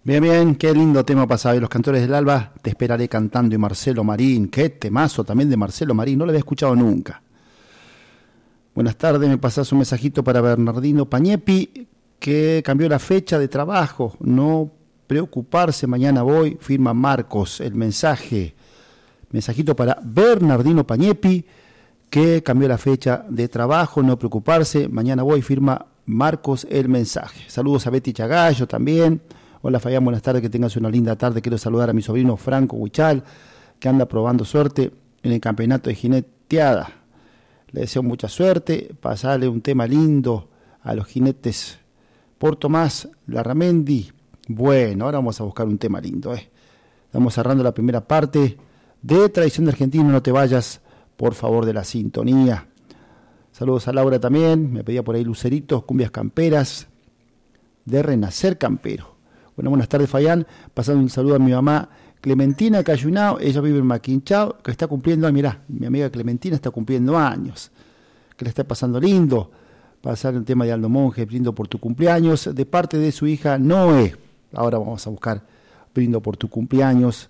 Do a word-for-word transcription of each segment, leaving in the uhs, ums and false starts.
Bien, bien, qué lindo tema pasado. Y Los Cantores del Alba, Te esperaré cantando, y Marcelo Marín, qué temazo también de Marcelo Marín, no lo había escuchado nunca. Buenas tardes, me pasás un mensajito para Bernardino Pañepi, que cambió la fecha de trabajo, no preocuparse, mañana voy, firma Marcos, el mensaje. Mensajito para Bernardino Pañepi, que cambió la fecha de trabajo, no preocuparse, mañana voy, firma Marcos, el mensaje. Saludos a Betty Chagallo también. Hola Fabián, buenas tardes, que tengas una linda tarde. Quiero saludar a mi sobrino Franco Huichal, que anda probando suerte en el campeonato de jineteada. Le deseo mucha suerte, pasarle un tema lindo a los jinetes por Tomás Larramendi. Bueno, ahora vamos a buscar un tema lindo. ¿eh? Estamos cerrando la primera parte de Tradición de Argentina. No te vayas, por favor, de la sintonía. Saludos a Laura también, me pedía por ahí luceritos, cumbias camperas, de Renacer Campero. Bueno, buenas tardes, Fayán. Pasando un saludo a mi mamá Clementina Cayunao. Ella vive en Maquinchao, que está cumpliendo, mirá, mi amiga Clementina está cumpliendo años. Que le está pasando lindo. Pasar el tema de Aldo Monge, brindo por tu cumpleaños, de parte de su hija Noé. Ahora vamos a buscar brindo por tu cumpleaños.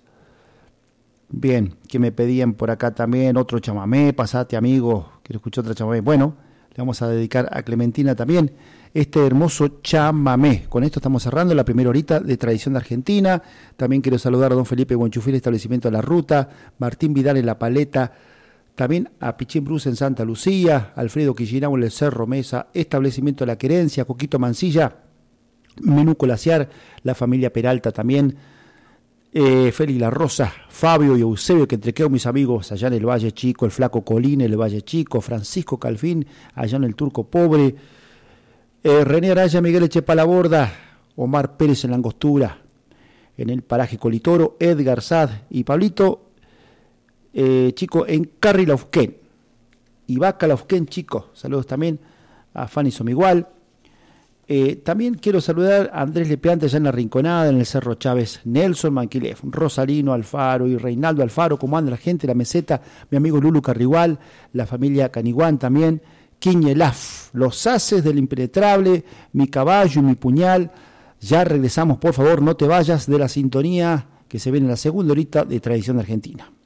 Bien, que me pedían por acá también otro chamamé. Pasate, amigo, quiero escuchar otro chamamé. Bueno, le vamos a dedicar a Clementina también este hermoso chamamé. Con esto estamos cerrando la primera horita de Tradición de Argentina. También quiero saludar a don Felipe Guanchufil, establecimiento de La Ruta, Martín Vidal en La Paleta, también a Pichín Bruce en Santa Lucía, Alfredo Quillinau en el Cerro Mesa, establecimiento de La Querencia, Coquito Mancilla, Menú Colaciar, la familia Peralta también, eh, Félix La Rosa, Fabio y Eusebio, que entrequeo mis amigos allá en el Valle Chico, el Flaco Colín en el Valle Chico, Francisco Calfín allá en el Turco Pobre, Eh, René Araya, Miguel Echepalaborda, Omar Pérez en la Angostura, en el paraje Colitoro, Edgar Sad y Pablito, eh, chico, en Carri Laufquén, y Vaca Laufquén, chico. Saludos también a Fanny Somigual. Eh, también quiero saludar a Andrés Lepeante allá en la Rinconada, en el Cerro Chávez, Nelson Manquilef, Rosalino Alfaro y Reinaldo Alfaro, como anda la gente, la meseta, mi amigo Lulu Carrigual, la familia Caniguán también, Quiñelaf, los haces del impenetrable, mi caballo y mi puñal. Ya regresamos, por favor, no te vayas de la sintonía que se viene en la segunda horita de Tradición de Argentina.